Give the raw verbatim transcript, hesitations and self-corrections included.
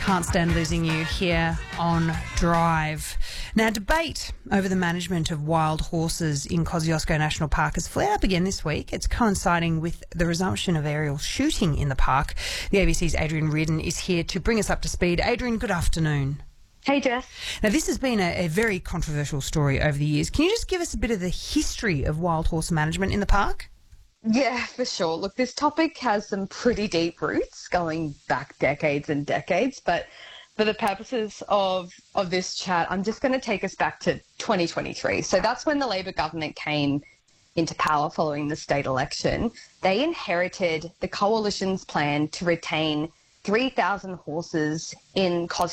Can't stand losing you here on Drive. Now, debate over the management of wild horses in Kosciuszko National Park has flared up again this week. It's coinciding with the resumption of aerial shooting in the park. The A B C's Adrian Reardon is here to bring us up to speed. Adrian, good afternoon. Hey, Jess. Now, this has been a, a very controversial story over the years. Can you just give us a bit of the history of wild horse management in the park? Yeah, for sure. Look, this topic has some pretty deep roots going back decades and decades, but for the purposes of, of this chat, I'm just going to take us back to twenty twenty-three. So that's when the Labor government came into power following the state election. They inherited the coalition's plan to retain three thousand horses in Kosciuszko